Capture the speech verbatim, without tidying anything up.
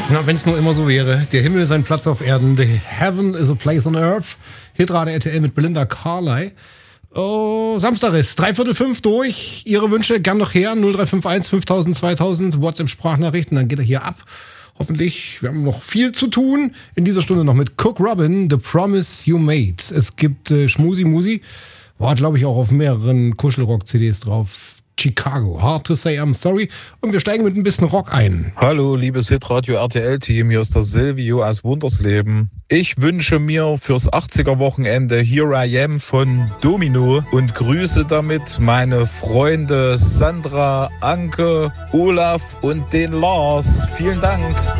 Na, wenn es nur immer so wäre. Der Himmel ist ein Platz auf Erden. The Heaven is a place on earth. Hitrate R T L mit Belinda Carlisle. Oh, Samstag ist dreiviertel fünf durch. Ihre Wünsche gern noch her. null drei fünf eins fünftausend zweitausend WhatsApp-Sprachnachrichten. Dann geht er hier ab. Hoffentlich. Wir haben noch viel zu tun. In dieser Stunde noch mit Cook Robin, The Promise You Made. Es gibt äh, Schmusi Musi. War, glaube ich, auch auf mehreren Kuschelrock-C Ds drauf. Chicago, Hard to Say I'm Sorry. Und wir steigen mit ein bisschen Rock ein. Hallo, liebes Hitradio R T L-Team, hier ist der Silvio aus Wundersleben. Ich wünsche mir fürs achtziger-Wochenende Here I Am von Domino und grüße damit meine Freunde Sandra, Anke, Olaf und den Lars. Vielen Dank.